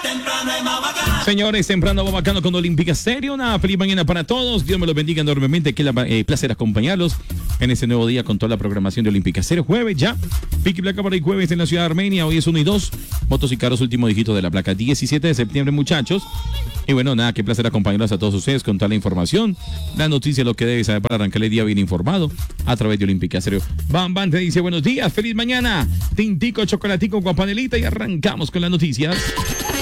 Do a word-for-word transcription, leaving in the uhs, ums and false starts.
Señores, temprano vamos bacano con Olímpica Stereo. Una feliz mañana para todos. Dios me los bendiga enormemente. Qué eh, placer acompañarlos en este nuevo día con toda la programación de Olímpica Stereo. Jueves ya. Piqui Placa para el jueves en la ciudad de Armenia. Hoy es uno y dos. Motos y carros, último dígito de la placa. diecisiete de septiembre, muchachos. Y bueno, nada, qué placer acompañarlos a todos ustedes con toda la información. La noticia, lo que debe saber para arrancar el día bien informado a través de Olímpica Stereo. Bam Bam te dice buenos días, feliz mañana. Tintico, chocolatico con panelita y arrancamos con las noticias.